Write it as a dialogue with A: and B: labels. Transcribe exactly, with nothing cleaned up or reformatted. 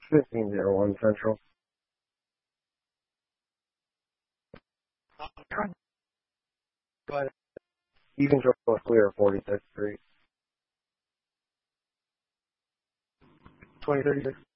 A: fifteen zero one Central.
B: Go ahead.
A: You can show us clear forty-sixth Street.
B: twenty thirty-six.